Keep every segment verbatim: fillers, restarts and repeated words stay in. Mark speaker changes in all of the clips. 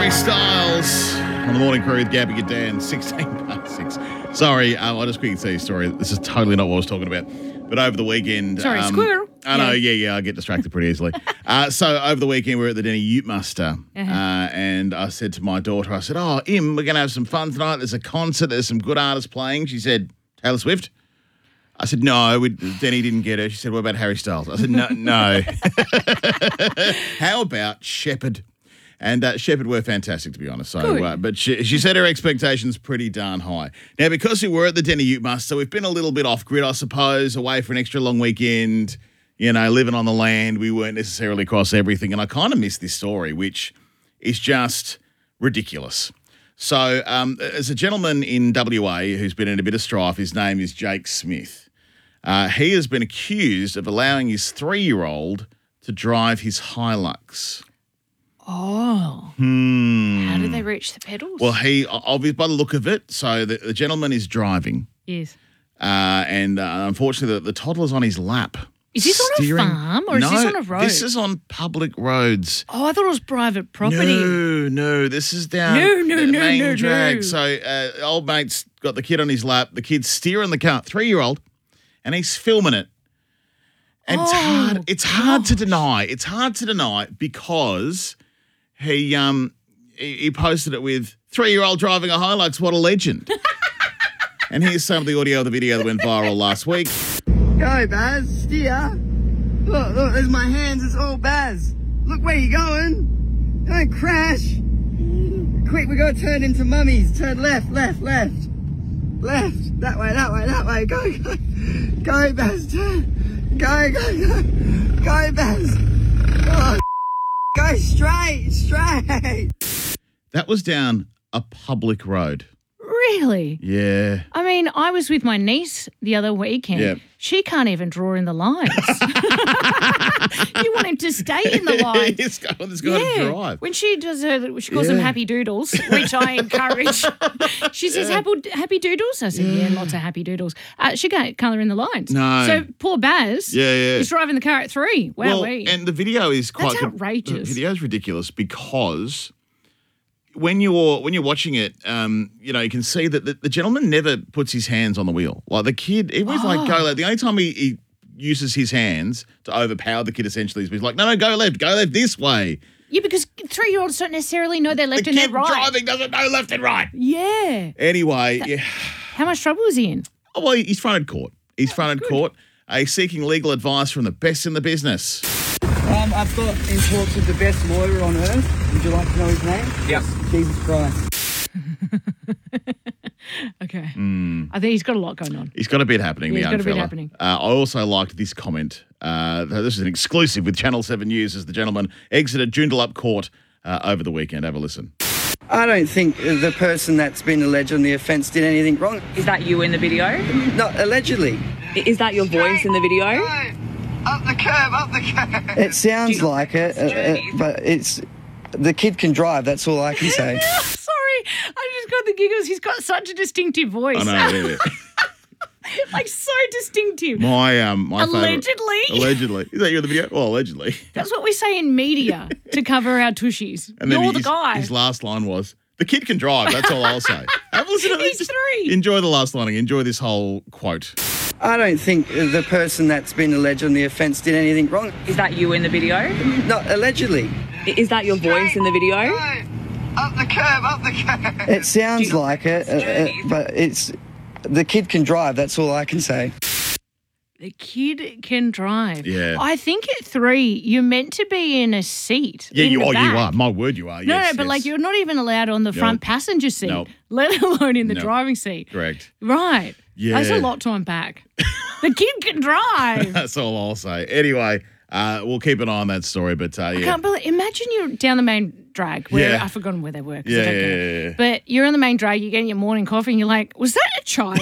Speaker 1: Harry Styles on the morning crew with Gabby and Dan, sixteen past six. Sorry, um, I'll just quickly tell you a story. This is totally not what I was talking about. But over the weekend...
Speaker 2: Sorry,
Speaker 1: um,
Speaker 2: squirrel.
Speaker 1: I know, yeah, yeah, I get distracted pretty easily. uh, so over the weekend, we were at the Denny Ute Muster, uh-huh. uh, and I said to my daughter, I said, oh, Im, we're going to have some fun tonight. There's a concert. There's some good artists playing. She said, Taylor Swift? I said, no, we, Denny didn't get her. She said, what about Harry Styles? I said, no, no. How about Shepherd? And uh, Shepherd were fantastic, to be honest. So, uh, but she, she set her expectations pretty darn high. Now, because we were at the Denny Ute Muster, we've been a little bit off grid, I suppose, away for an extra long weekend, you know, living on the land. We weren't necessarily across everything. And I kind of missed this story, which is just ridiculous. So um, there's a gentleman in W A who's been in a bit of strife. His name is Jake Smith. Uh, he has been accused of allowing his three-year-old to drive his Hilux.
Speaker 2: Oh.
Speaker 1: Hmm.
Speaker 2: How did they reach the pedals?
Speaker 1: Well, he, obviously, by the look of it, so the, the gentleman is driving.
Speaker 2: Yes.
Speaker 1: Uh, and uh, unfortunately, the, the toddler's on his lap.
Speaker 2: Is this steering. on a farm or
Speaker 1: no,
Speaker 2: is this on a road?
Speaker 1: This is on public roads.
Speaker 2: Oh, I thought it was private property.
Speaker 1: No, no, this is down
Speaker 2: no, no,
Speaker 1: the
Speaker 2: no,
Speaker 1: main
Speaker 2: no,
Speaker 1: drag.
Speaker 2: no.
Speaker 1: So uh, old mate's got the kid on his lap. The kid's steering the car, three-year-old, and he's filming it. And
Speaker 2: oh,
Speaker 1: it's hard. It's
Speaker 2: gosh.
Speaker 1: hard to deny. It's hard to deny because he um he, he posted it with three-year-old driving a Hilux. What a legend! And here's some of the audio of the video that went viral last week.
Speaker 3: Go, Baz, steer. Look, look, there's my hands. It's all Baz. Look where you going. Don't crash. Quick, we got to turn into mummies. Turn left, left, left. Left. That way, that way, that way. Go, go. Go, Baz. Turn. Go, go, go. Go, Baz. Oh, go straight, straight.
Speaker 1: That was down a public road.
Speaker 2: Really?
Speaker 1: Yeah.
Speaker 2: I mean, I was with my niece the other weekend.
Speaker 1: Yep.
Speaker 2: She can't even draw in the lines. You want him to stay in the lines.
Speaker 1: He's got, he's got
Speaker 2: yeah.
Speaker 1: to drive.
Speaker 2: When she does her, she calls
Speaker 1: Yeah.
Speaker 2: them happy doodles, which I encourage. She says,
Speaker 1: Yeah.
Speaker 2: happy, happy doodles? I said, yeah, lots of happy doodles. Uh, she can't colour in the lines.
Speaker 1: No.
Speaker 2: So poor Baz
Speaker 1: Yeah, yeah.
Speaker 2: is driving the car at three. Wow.
Speaker 1: Well, and the video is quite
Speaker 2: That's outrageous.
Speaker 1: The video is ridiculous because when you're when you're watching it, um, you know, you can see that the, the gentleman never puts his hands on the wheel. Like the kid, he was
Speaker 2: Oh.
Speaker 1: like go left. The only time he, he uses his hands to overpower the kid essentially is he's like, no, no, go left, go left this way.
Speaker 2: Yeah, because three-year-olds don't necessarily know their left
Speaker 1: The
Speaker 2: and
Speaker 1: kid
Speaker 2: their right.
Speaker 1: driving doesn't know left and right.
Speaker 2: Yeah.
Speaker 1: Anyway, yeah.
Speaker 2: How much trouble is he in?
Speaker 1: Oh, well, he's fronted court. He's fronted
Speaker 2: good.
Speaker 1: court. Uh, he's seeking legal advice from the best in the business.
Speaker 3: Um, I've got in talks with the best lawyer on earth. Would you like to know his name?
Speaker 4: Yep.
Speaker 3: Jesus Christ.
Speaker 2: Okay. I think he's got a lot going on.
Speaker 1: He's got a bit happening,
Speaker 2: Yeah,
Speaker 1: the
Speaker 2: he's
Speaker 1: young
Speaker 2: got a bit
Speaker 1: fella.
Speaker 2: happening.
Speaker 1: Uh, I also liked this comment. Uh, this is an exclusive with Channel seven News as the gentleman exited Joondalup Court uh, over the weekend. Have a listen.
Speaker 3: I don't think the person that's been alleged on the offence did anything wrong.
Speaker 5: Is that you in the video?
Speaker 3: Not allegedly.
Speaker 5: Is that your voice in the video?
Speaker 3: Up the curb, up the curb. It sounds like it, uh, uh, but it's the kid can drive. That's all I can say.
Speaker 2: Sorry, I just got the giggles. He's got such a distinctive voice.
Speaker 1: I know. Yeah, yeah.
Speaker 2: Like so distinctive.
Speaker 1: My um, my
Speaker 2: Allegedly.
Speaker 1: Favourite, allegedly. Is that you in the video? Well, allegedly.
Speaker 2: That's what we say in media to cover our tushies.
Speaker 1: And then
Speaker 2: You're the
Speaker 1: his,
Speaker 2: guy.
Speaker 1: his last line was, "The kid can drive." That's all I'll say. Have a listen to
Speaker 2: He's
Speaker 1: this.
Speaker 2: three.
Speaker 1: Enjoy the last line. Enjoy this whole quote.
Speaker 3: I don't think the person that's been alleged on the offence did anything wrong.
Speaker 5: Is that you in the video?
Speaker 3: Not allegedly.
Speaker 5: Is that your voice in the video?
Speaker 3: Up the curb, up the curb. It sounds like it, uh, uh, but it's the kid can drive. That's all I can say.
Speaker 2: The kid can drive.
Speaker 1: Yeah.
Speaker 2: I think at three, you're meant to be in a seat.
Speaker 1: Yeah,
Speaker 2: in
Speaker 1: you
Speaker 2: the
Speaker 1: are.
Speaker 2: back.
Speaker 1: You are. My word, you are.
Speaker 2: No,
Speaker 1: yes,
Speaker 2: no, but
Speaker 1: yes.
Speaker 2: like you're not even allowed on the front passenger seat,
Speaker 1: Nope.
Speaker 2: let alone in the
Speaker 1: Nope.
Speaker 2: driving seat.
Speaker 1: Correct.
Speaker 2: Right.
Speaker 1: Yeah.
Speaker 2: That's a lot to unpack. The kid can drive.
Speaker 1: That's all I'll say. Anyway, uh, we'll keep an eye on that story. But uh,
Speaker 2: I
Speaker 1: yeah,
Speaker 2: can't believe. Imagine you're down the main drag. Where
Speaker 1: Yeah.
Speaker 2: I've forgotten where they were. 'cause I
Speaker 1: Yeah,
Speaker 2: don't
Speaker 1: yeah,
Speaker 2: get it.
Speaker 1: yeah, yeah.
Speaker 2: But you're on the main drag. You're getting your morning coffee, and you're like, "Was that a child?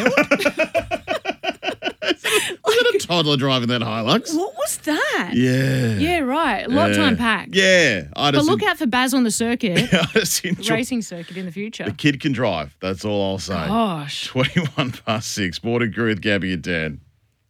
Speaker 1: was it a toddler driving that Hilux?
Speaker 2: What was that?"
Speaker 1: Yeah.
Speaker 2: Yeah, right. A lot
Speaker 1: Yeah.
Speaker 2: to unpack.
Speaker 1: Yeah. I
Speaker 2: But
Speaker 1: just
Speaker 2: look out for Baz on the circuit,
Speaker 1: I just enjoy.
Speaker 2: racing circuit in the future.
Speaker 1: The kid can drive. That's all I'll say.
Speaker 2: Gosh.
Speaker 1: twenty-one past six. Morning crew with Gabby and Dan.